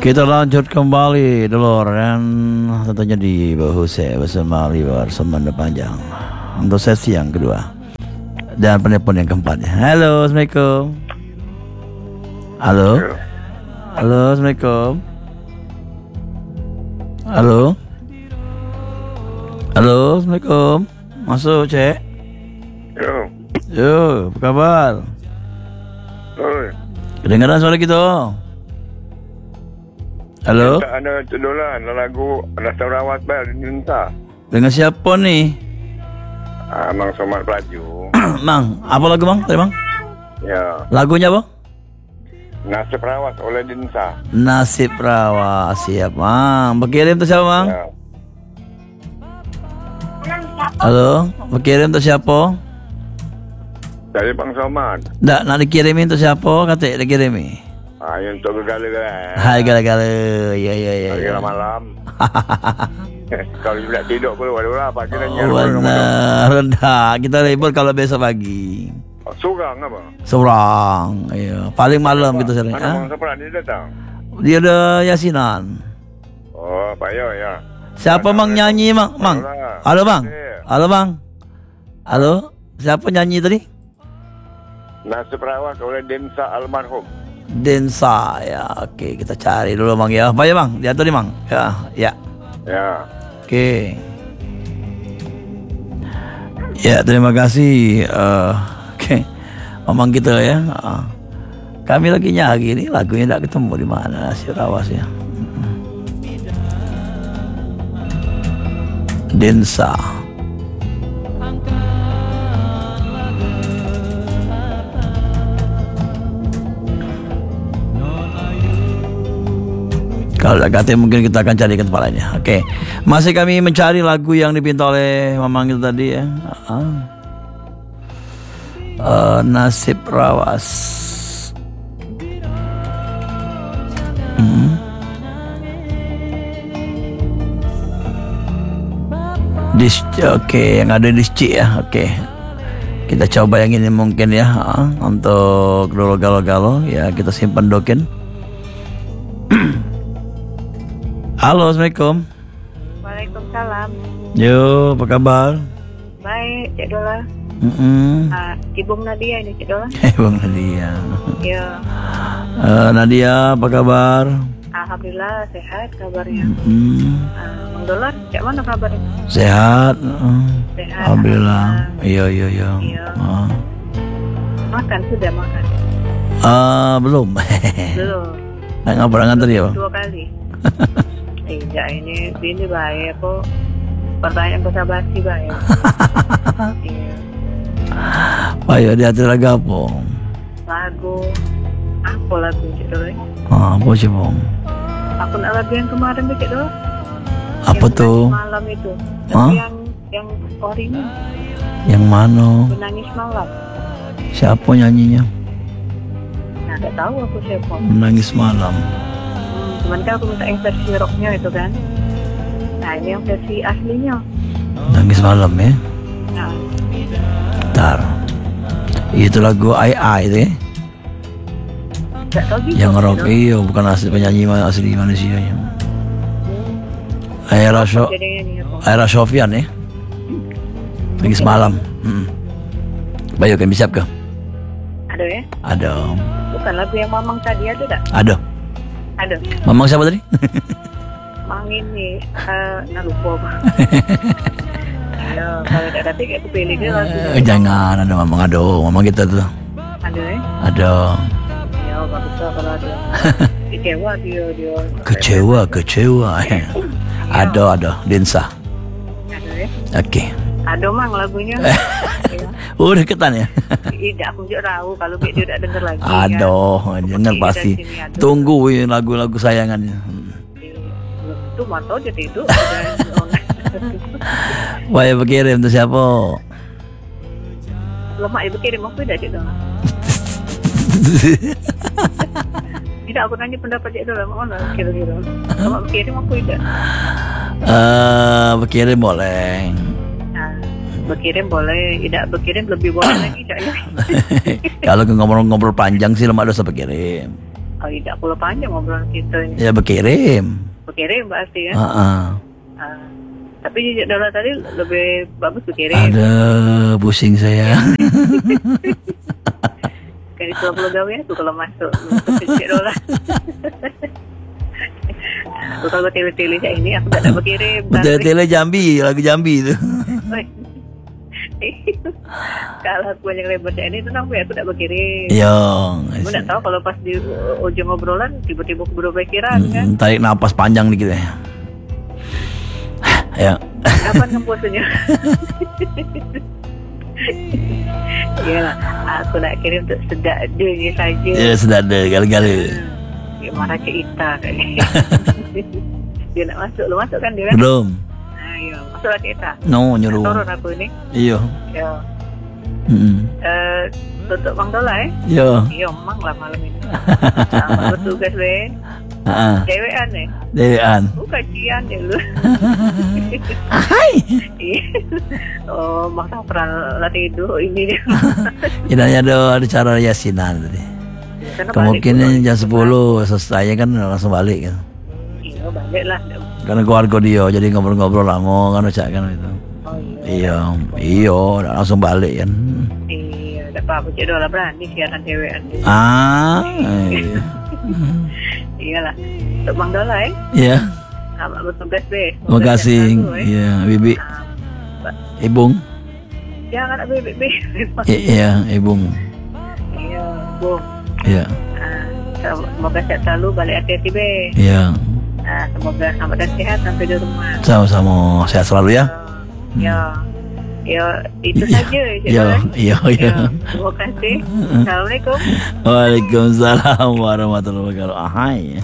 Kita lanjut kembali dulu dan tentunya di Bahuse bersama Liwar Semanda Panjang untuk sesi yang kedua dan penelpon yang keempat. Halo, assalamualaikum. Halo, halo, assalamualaikum. Halo, halo, assalamualaikum. Masuk, Cek. Yo, apa kabar? Kedengaran suara kita? Halo? Ada cedolan lagu Rasa Rawat Bel Dinta. Dengan siapa nih? Mang Somad Pelaju. Mang, apa lagu Mang? Tadi Mang? Ya. Lagunya apa? Nasib Rawat oleh Dinta. Nasib Rawat. Siap Mang. Berkirim untuk siapa Mang? Ya. Halo? Berkirim untuk siapa? Dari Bang Somad. Nggak, nak dikirimin untuk siapa? Kata dikirimi. Yang untuk gegala-gala. Hai gala-gala. Ya. Gala malam. Kalau tidak tidur pun waduh apa kiranya. Benar. Rendah. Kita libur kalau besok pagi. Surang apa? Seorang. Iya. Paling malam kita sering. Mana Bang Somad dia datang? Dia ada yasinan. Oh, payah ya. Siapa Mang nyanyi Mang? Mang. Halo Bang. Halo Bang. Halo. Siapa nyanyi tadi? Nasib Rawat oleh Densa almarhum. Densa ya. Oke, kita cari dulu Mang ya. Apa ya Mang? Diatur nih Mang. Ya. Ya. Oke. Ya, terima kasih. Oke. Omong kita ya. Kami lagi nyari nih lagunya tidak ketemu di mana si Rawas ya. Densa. Kalau tak kata mungkin kita akan cari ke tempat lainnya. Oke. Masih kami mencari lagu yang dipinta oleh Mamang itu tadi ya. Nasib Rawas. Oke, yang ada disci ya. Oke. Kita coba yang ini mungkin ya. Untuk dulu galo-galo ya, kita simpan dokin. Halo, assalamualaikum. Waalaikumsalam. Yo, apa kabar? Baik, Cik Dola. Ibu Nadia ini, Cik Dola. Bang Nadia. Ya. Nadia, apa kabar? Alhamdulillah sehat kabarnya. Bang Dola, Cik mana kabarnya? Sehat. Sehat. Alhamdulillah. Iya. Iya. Makan sudah makan? Belum. Belum. Ngapain tadi ya, Bang? 2 kali. Tidak, ini baik kok. Pertanyaan basa-basi baik. Iya. Ayo diatur lagu apa? Lagu apa lagu Cik Dola? Apa sih Bang? Aku nak lagu yang kemarin Cik Dola. Apa yang tuh? Malam itu. Yang story-nya. Yang mana? Menangis malam. Siapa nyanyinya? Nah, tak tahu aku siapa. Menangis malam. Cuman kan aku minta yang versi rocknya itu kan. Nah, ini yang versi aslinya. Menangis malam ya? Nah, Bentar. Itu lagu Ai itu ya? tak tahu juga. Yang rock iya, bukan asli penyanyi asli manusianya. Aira Sofyan ya? Menangis malam. Bayu kan bisa ke? Ada ya? Ada. Bukan lagu yang Mamang tadi ada tak? Ada. Ada. Mamang siapa tadi? Mang ini, lupa apa. Ya, kalau tak dapat aku pilih dia lagu. Jangan, ada Mamang, ada. Mamang kita tuh. Ada ya? Ada. Ya, bagus lah kalau ada. Kecewa dia. Kecewa. Ada. Densa. Ada ya? Oke. Ada Mang lagunya. Ya. Udah deketan ya? Tidak, aku juga tahu kalau dia tidak dengar lagi. Aduh, dengar pasti. Tunggu ya lagu-lagu sayangannya. Itu mantau jadi itu. Wah, ya berkirim untuk siapa? Lemak ibu kirim aku tidak Cik Dola. Tidak, aku nanya pendapat Cik Dola mana kira-kira. Lemak kirim aku tidak. Berkirim boleh. Nah, berkirim boleh, tidak berkirim lebih boleh lagi Cak ya. Kalau ngobrol-ngobrol panjang sih lemak dosa berkirim. Oh, tidak perlu panjang obrolan kita ini. Ya berkirim. Berkirim pasti ya. Tapi jejak dolar tadi lebih bagus berkirim. Ada pusing saya. Kan itu perlu gawe tuh kalau masuk jejak dolar. Aku kalau tele-tele kayak ini aku tak berkirim. Tele Jambi, lagu Jambi itu. Kalau aku yang lebar ini tenang aku tak berkirim. Aku tak tahu kalau pas di ujung obrolan tiba-tiba berubah pikiran kan. Tarik napas panjang dikit ya. Ya. Kapan ngeposnya? Iyalah, aku nak kirim untuk sedaknya saja. Ya sedada gala-gala. Dia marah ke Ita kayaknya. Dia nak masuk, lu masuk kan dia kan? Belum. Ayo, masuklah ke Ita. No, nyuruh. Turun aku ini. Iya. Ya. Tutup Mang Dola Iya. Iya, Mang lah malam ini. Sama bertugas weh. Dewean Dewean. Bukan cian deh lu. Hai. Oh, maksa pernah latih tidur ini dia. Ini ada cara yasinan tadi. Kemungkinan jam 10 selesai kan langsung balik kan. Iya, balik lah. Karena keluarga dia jadi ngobrol-ngobrol lama kan ucap kan itu. Iya, langsung balik kan. Iya, tak apa-apa cik dolar berani siaran dewean. Iya. Iyalah, untuk Mang Dola Iya. Selamat bertugas deh. Terima kasih. Iya, Bibi. Ibung. Jangan ada Bibi. Iya, Ibung. Iya, Bung. Iya. Semoga sehat selalu, balik hati-hati be. Iya. Semoga selamat dan sehat sampai di rumah. Sama-sama sehat selalu ya. Ya, itu saja. Iya. Terima kasih. Assalamualaikum. Waalaikumsalam warahmatullahi wabarakatuh. Hai.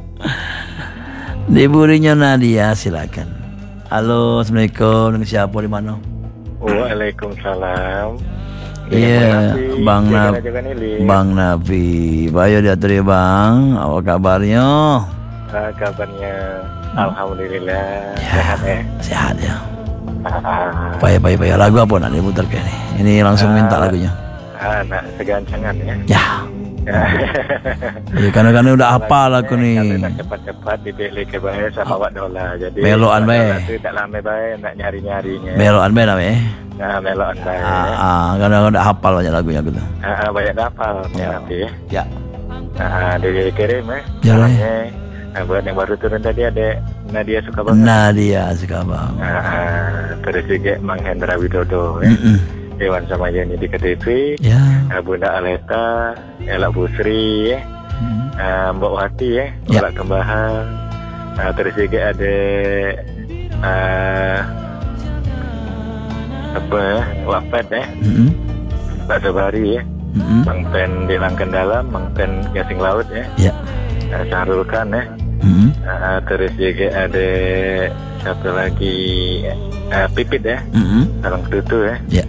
Diburinya Nadia, silakan. Halo, assalamualaikum. Dengan siapa di mana? Waalaikumsalam. Iya, Bang Nabi. Bayo diatur ya Bang. Apa kabarnya? Kabarnya alhamdulillah sehat ya. Sehat ya. Payah lagu apa nak diputar kayak ini? Ini langsung minta lagunya. Nak segancangan ya. Ya. Ya karena udah hafal aku nih. Nak cepat-cepat dipilih ke bae sama Wak Dola. Jadi meloan bae. Itu tak lama bae nak nyari-nyarinya. Meloan bae namanya. Nah, meloan bae. Karena udah hafal banyak lagunya aku tuh. Banyak hafal nanti ya. Ya. Dikirim ya. Jalannya. Buat yang baru turun tadi ada Nadia suka banget. Nadia suka banget. Terus juga Mang Hendra Widodo ya. Dewan sama Yeni di KTP. Ya. Bunda Aleta, Elak Busri ya. Mbak Wati ya. Elak Kembahan. Terus juga ada Wafat ya. Mbak Sobari ya. Mang Pen di Langkan Dalam, Mang Pen Gasing Laut ya. Ya. Syahrul Khan ya. Terus juga ada satu lagi Pipit ya. Sarang Tutu ya. Ya.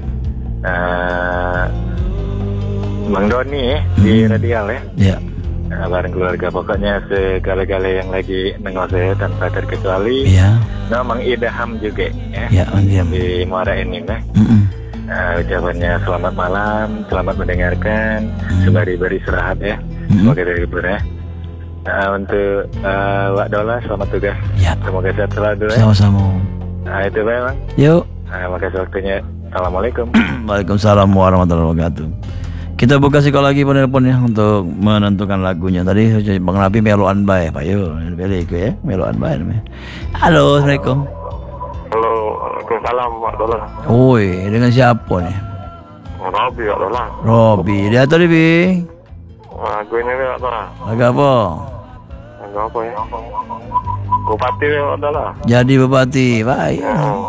Mang Doni ya di Radial ya. Ya. Bareng keluarga pokoknya segala-gala yang lagi nengok saya tanpa terkecuali. Ya. Nah, Mang Idaham juga ya. Ya, di Muara ini ya. Ucapannya selamat malam, selamat mendengarkan, sembari beristirahat ya. Semoga terhibur ya. Untuk Wak Dola selamat tugas. Ya. Semoga sehat selalu ya. Sama-sama. Itu Bang. Yuk. Makasih waktunya. Assalamualaikum. Waalaikumsalam warahmatullahi wabarakatuh. Kita buka psikolog lagi penelpon ya untuk menentukan lagunya. Tadi Bang Nabi meloan bae, Pak yo. Pilih iku ya, meloan bae namanya. Halo, assalamualaikum. Halo, waalaikumsalam Wak Dola. Oi, dengan siapa nih? Robi Wak Dola. Robi, dia tadi Bi. Gue ini Wak Dola. Agak apa? Agak apa ya? Bupati Wak Dola. Jadi bupati, baik.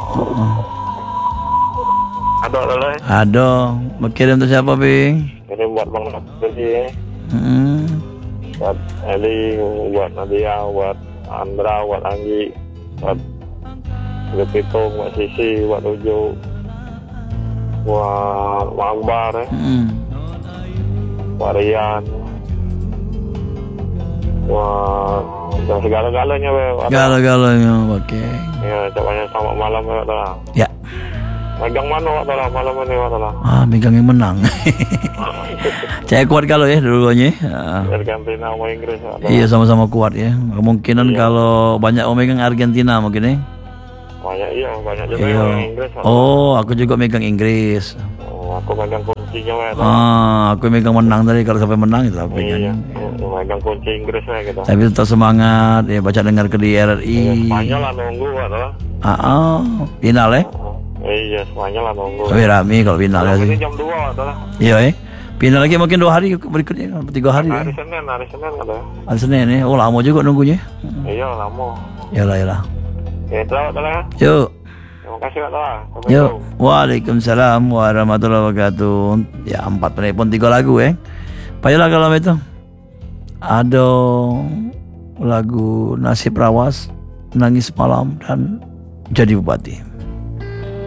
Ada Dola. Ada. Berkirim untuk siapa Bi? Ini buat Bang Nabi ya. Buat Eli, buat Nadia, buat Andra, buat Anggi, buat Gepito, buat Sisi, buat Ujo, buat Akbar ya. Buat Rian, buat dan segala-galanya. Segala-galanya, oke. Ya, ucapannya selamat malam ya. Ya. Megang mana Wak Tola malam ini Wak Tola? Megang yang menang. Saya kuat kalau ya dulunya. Argentina sama Inggris. Iya sama-sama kuat ya. Kemungkinan kalau banyak megang Argentina mungkin ya. Banyak juga yang Inggris. Aku juga megang Inggris. Aku megang kuncinya Wak. Aku megang menang tadi, kalau sampai menang itu aku megang. Iya, megang kunci Inggris ya gitu. Tapi tetap semangat ya, baca dengar ke di RRI. Spanyol lah nunggu Wak Tola. Final ya. Iya, Spanyol lah nunggu. Tapi rame kalau final ya. Ini jam 2 Wak Tola. Iya final lagi mungkin 2 hari berikutnya, 3 hari. Hari Senin katanya. Hari Senin ya. Lama juga nunggunya. Iya, lama. Yalah. Ya, itu Wak Tola. Yuk. Terima kasih Wak Tola. Yuk. Waalaikumsalam warahmatullahi wabarakatuh. Ya 4 penelpon 3 lagu ya. Payolah kalau itu. Ada lagu Nasib Rawas, Nangis Malam, dan Jadi Bupati.